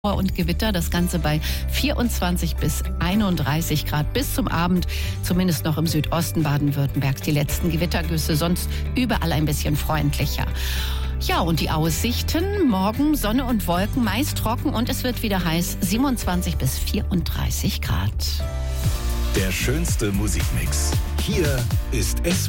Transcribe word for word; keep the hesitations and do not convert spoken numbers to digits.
Und Gewitter, das Ganze bei vierundzwanzig bis einunddreißig Grad bis zum Abend, zumindest noch im Südosten Baden-Württembergs die letzten Gewittergüsse, sonst überall ein bisschen freundlicher. Ja, und die Aussichten: morgen Sonne und Wolken, meist trocken und es wird wieder heiß, siebenundzwanzig bis vierunddreißig Grad. Der schönste Musikmix. Hier ist S